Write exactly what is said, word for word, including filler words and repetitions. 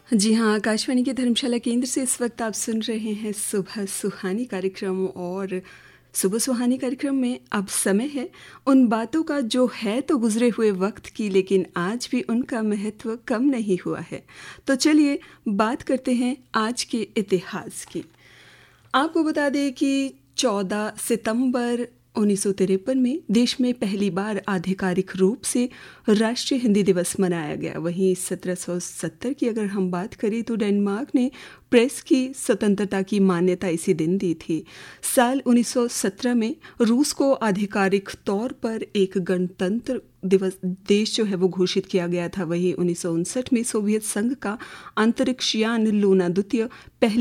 जी हाँ, आकाशवाणी के धर्मशाला केंद्र से इस वक्त आप सुन रहे हैं सुबह सुहानी कार्यक्रम। और सुबह सुहानी कार्यक्रम में अब समय है उन बातों का जो है तो गुजरे हुए वक्त की, लेकिन आज भी उनका महत्व कम नहीं हुआ है। तो चलिए बात करते हैं आज के इतिहास की। आपको बता दें कि चौदह सितंबर उन्नीस सौ तिरपन में देश में पहली बार आधिकारिक रूप से राष्ट्रीय हिंदी दिवस मनाया गया। वहीं सत्रह सौ सत्तर की अगर हम बात करें तो डेनमार्क ने प्रेस की स्वतंत्रता की मान्यता इसी दिन दी थी। साल उन्नीस सौ सत्रह में रूस को आधिकारिक तौर पर एक गणतंत्र दिवस देश जो है वो घोषित किया गया था। वहीं उन्नीस सौ उनसठ में सोवियत संघ का अंतरिक्ष यान लूना द्वितीय पहली